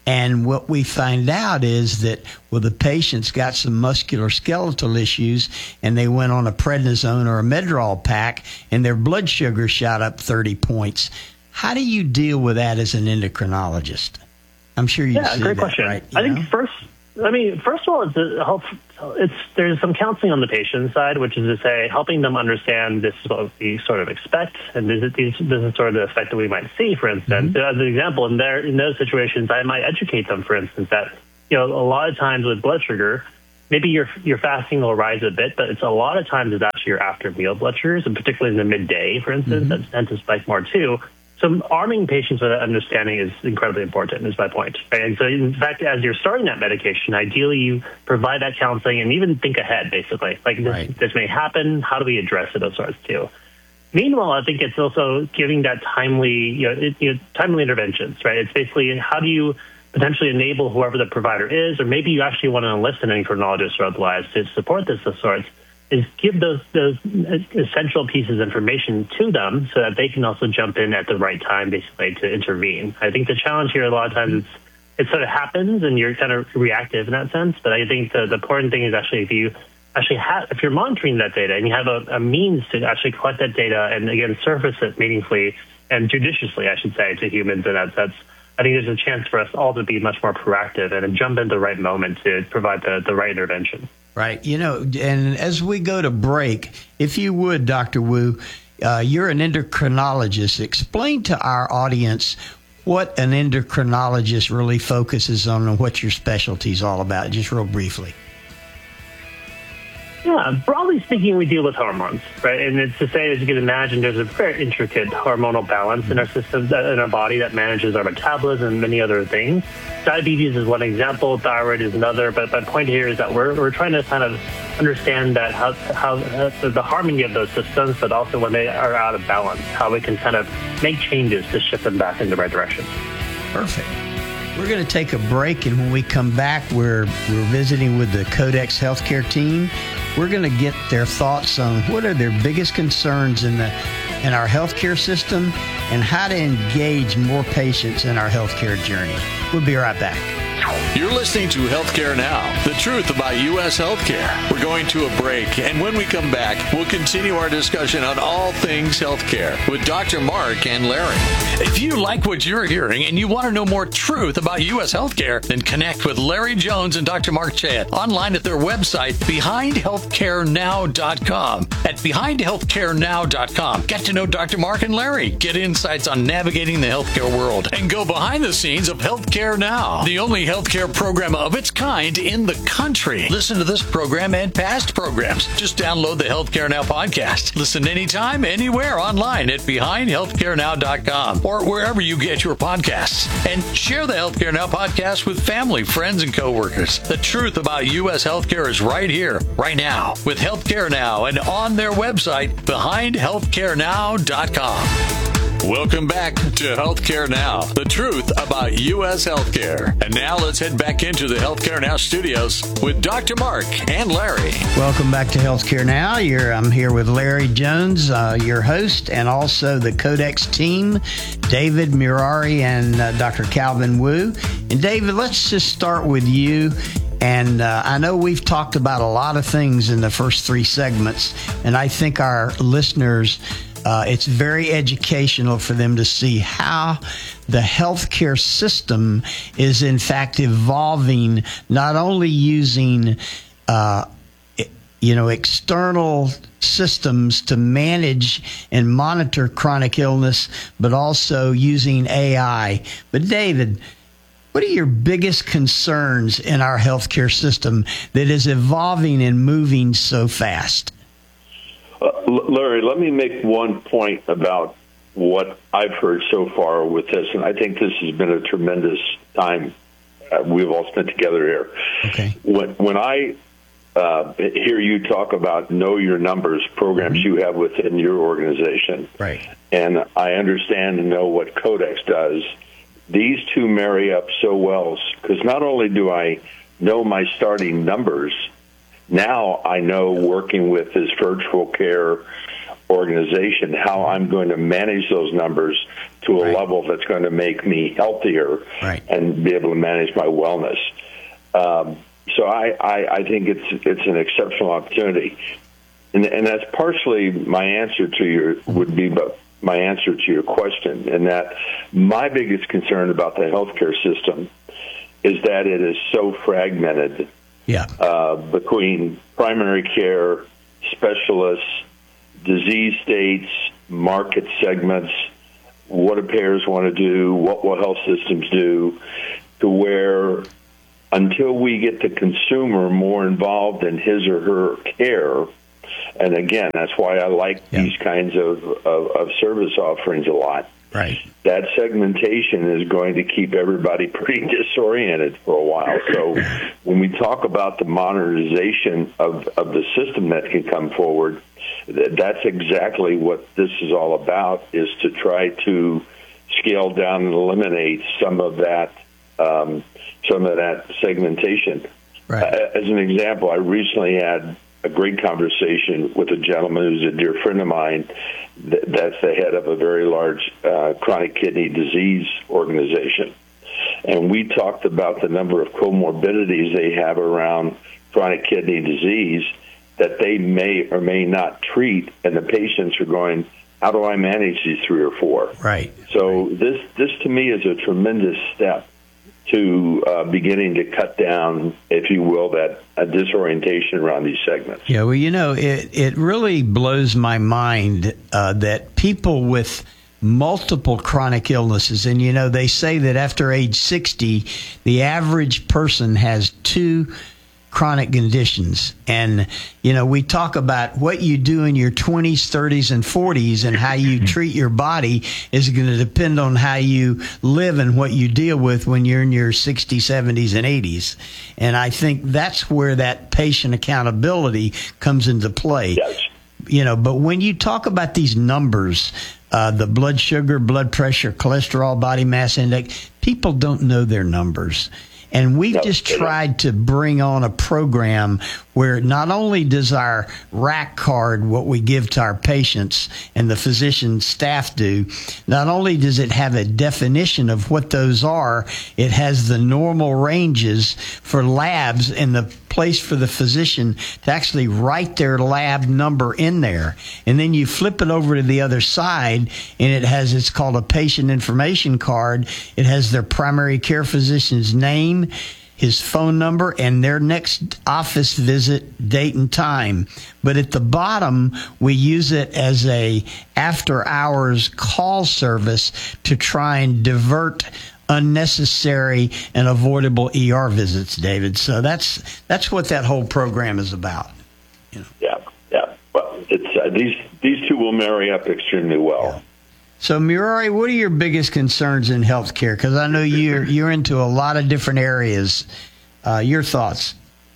And what we find out is that, well, the patient's got some musculoskeletal issues, and they went on a prednisone or a Medrol pack, and their blood sugar shot up 30 points. How do you deal with that as an endocrinologist? I'm sure you see great that, question. right? I think first of all, there's some counseling on the patient side, which is to say helping them understand this is what we sort of expect, and this is sort of the effect that we might see, for instance. As an example, in those situations, I might educate them, for instance, that a lot of times with blood sugar, maybe your fasting will rise a bit, but it's a lot of times it's actually your after meal blood sugars, and particularly in the midday, for instance, that tend to spike more too. So arming patients with that understanding is incredibly important, is my point. Right? And so, in fact, as you're starting that medication, ideally you provide that counseling and even think ahead, basically. Like, this may happen. How do we address it, those sorts, too? Meanwhile, I think it's also giving that timely interventions, right? It's basically how do you potentially enable whoever the provider is, or maybe you actually want to enlist an endocrinologist or otherwise to support this of sorts, is give those essential pieces of information to them so that they can also jump in at the right time, basically, to intervene. I think the challenge here a lot of times is it sort of happens and you're kind of reactive in that sense. But I think the important thing is actually if you're monitoring that data and you have a means to actually collect that data and, again, surface it meaningfully and judiciously, I should say, to humans in that sense, I think there's a chance for us all to be much more proactive and jump in the right moment to provide the right intervention. Right. And as we go to break, if you would, Dr. Wu, you're an endocrinologist. Explain to our audience what an endocrinologist really focuses on and what your specialty is all about, just real briefly. Yeah, broadly speaking, we deal with hormones, right? And it's to say, as you can imagine, there's a very intricate hormonal balance in our system, in our body that manages our metabolism and many other things. Diabetes is one example, thyroid is another, but my point here is that we're trying to kind of understand that how the harmony of those systems, but also when they are out of balance, how we can kind of make changes to shift them back in the right direction. Perfect. We're going to take a break, and when we come back, we're visiting with the Codex Healthcare team. We're going to get their thoughts on what are their biggest concerns in our healthcare system and how to engage more patients in our healthcare journey. We'll be right back. You're listening to Healthcare Now, the truth about U.S. healthcare. We're going to a break, and when we come back, we'll continue our discussion on all things healthcare with Dr. Mark and Larry. If you like what you're hearing and you want to know more truth about U.S. healthcare, then connect with Larry Jones and Dr. Mark Chayet online at their website, BehindHealthcareNow.com. At BehindHealthcareNow.com, get to know Dr. Mark and Larry, get insights on navigating the healthcare world, and go behind the scenes of Healthcare Now, the only healthcare program of its kind in the country. Listen to this program and past programs. Just download the Healthcare Now podcast. Listen anytime, anywhere online at BehindHealthcareNow.com or wherever you get your podcasts. And share the Healthcare Now podcast with family, friends, and coworkers. The truth about U.S. healthcare is right here, right now, with Healthcare Now and on their website, BehindHealthcareNow.com. Welcome back to Healthcare Now, the truth about U.S. healthcare. And now let's head back into the Healthcare Now studios with Dr. Mark and Larry. Welcome back to Healthcare Now. I'm here with Larry Jones, your host, and also the Codex team, David Murari and Dr. Calvin Wu. And David, let's just start with you. And I know we've talked about a lot of things in the first three segments, and I think our listeners, it's very educational for them to see how the healthcare system is in fact evolving, not only using external systems to manage and monitor chronic illness, but also using AI. But David, what are your biggest concerns in our healthcare system that is evolving and moving so fast? Larry, let me make one point about what I've heard so far with this, and I think this has been a tremendous time we've all spent together here. Okay. When I hear you talk about know your numbers programs you have within your organization, right, and I understand and know what Codex does, these two marry up so well, because not only do I know my starting numbers, now I know working with this virtual care organization, how I'm going to manage those numbers to a level that's going to make me healthier and be able to manage my wellness. So I think it's an exceptional opportunity, and that's partially my answer to your question, in that my biggest concern about the healthcare system is that it is so fragmented between primary care, specialists, disease states, market segments, what do payers want to do, what will health systems do, to where until we get the consumer more involved in his or her care, and again, that's why I like these kinds of service offerings a lot. Right. That segmentation is going to keep everybody pretty disoriented for a while. So when we talk about the modernization of the system that can come forward, that's exactly what this is all about, is to try to scale down and eliminate some of that segmentation. Right. As an example, I recently had a great conversation with a gentleman who's a dear friend of mine that's the head of a very large chronic kidney disease organization. And we talked about the number of comorbidities they have around chronic kidney disease that they may or may not treat, and the patients are going, how do I manage these 3 or 4? Right. So this to me is a tremendous step to beginning to cut down, if you will, that disorientation around these segments. Yeah, well, it really blows my mind that people with multiple chronic illnesses, and, they say that after age 60, the average person has 2 chronic conditions. And, we talk about what you do in your 20s, 30s, and 40s, and how you treat your body is going to depend on how you live and what you deal with when you're in your 60s, 70s, and 80s. And I think that's where that patient accountability comes into play. Yes. But when you talk about these numbers, the blood sugar, blood pressure, cholesterol, body mass index, people don't know their numbers. And we've just tried to bring on a program where not only does our RAC card, what we give to our patients and the physician staff do, not only does it have a definition of what those are, it has the normal ranges for labs and the place for the physician to actually write their lab number in there. And then you flip it over to the other side, and it's called a patient information card. It has their primary care physician's name, his phone number, and their next office visit date and time. But at the bottom, we use it as a after-hours call service to try and divert unnecessary and avoidable ER visits, David. So that's what that whole program is about. Yeah. Well, it's these two will marry up extremely well. Yeah. So, Murari, what are your biggest concerns in healthcare? Because I know you're into a lot of different areas. Your thoughts?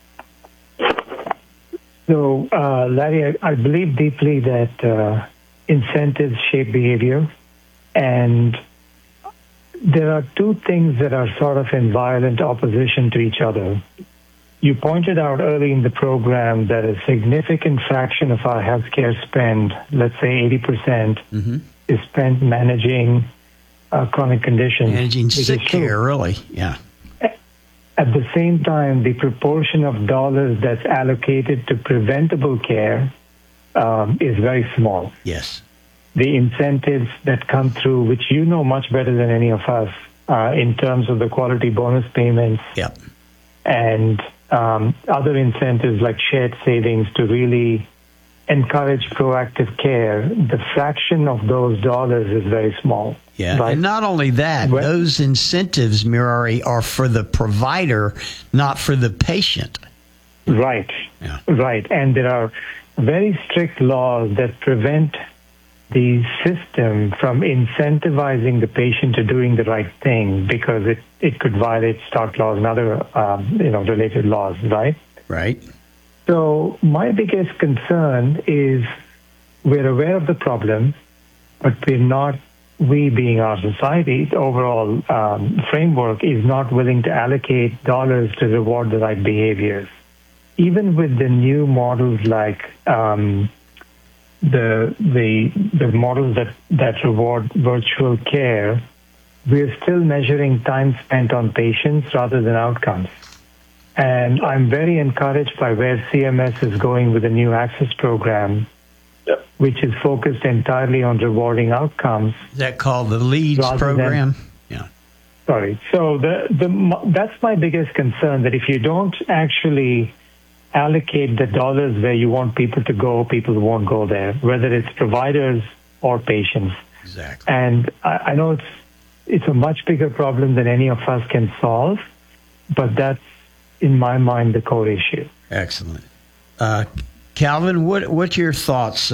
So, Larry, I believe deeply that incentives shape behavior, and there are 2 things that are sort of in violent opposition to each other. You pointed out early in the program that a significant fraction of our healthcare spend, let's say 80%, is spent managing chronic conditions. Managing sick care, really, yeah. At the same time, the proportion of dollars that's allocated to preventable care is very small. Yes. The incentives that come through, which you know much better than any of us, in terms of the quality bonus payments and other incentives like shared savings to really encourage proactive care, the fraction of those dollars is very small. Yeah, right? And not only that, those incentives, Murari, are for the provider, not for the patient. Right, right. And there are very strict laws that prevent the system from incentivizing the patient to doing the right thing, because it could violate stock laws and other related laws, right? Right. So my biggest concern is we're aware of the problem, but we being our society, the overall framework is not willing to allocate dollars to reward the right behaviors. Even with the new models like the models that reward virtual care, we're still measuring time spent on patients rather than outcomes. And I'm very encouraged by where CMS is going with the new access program, which is focused entirely on rewarding outcomes. Is that called the LEADS program? Sorry. So that's my biggest concern, that if you don't actually allocate the dollars where you want people to go, people won't go there, whether it's providers or patients. Exactly. And I know it's a much bigger problem than any of us can solve, but that's, in my mind, the core issue. Excellent. Calvin, what's your thoughts